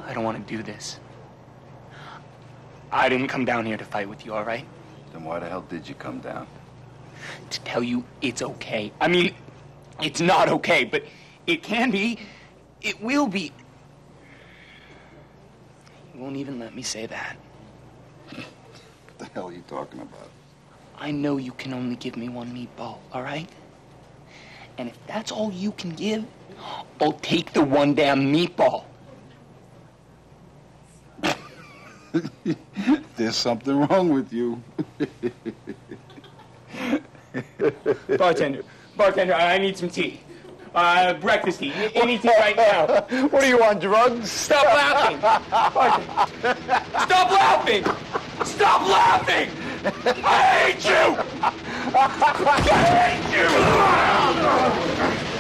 I don't want to do this. I didn't come down here to fight with you, all right? Then why the hell did you come down? To tell you it's okay. I mean, it's not okay, but it can be. It will be. You won't even let me say that. What the hell are you talking about? I know you can only give me one meatball, all right? And if that's all you can give, I'll take the one damn meatball. There's something wrong with you. Bartender, I need some tea. Breakfast tea. Anything right now. What are you on, drugs? Stop laughing. Bartender. Stop laughing. Stop laughing. I hate you. I hate you.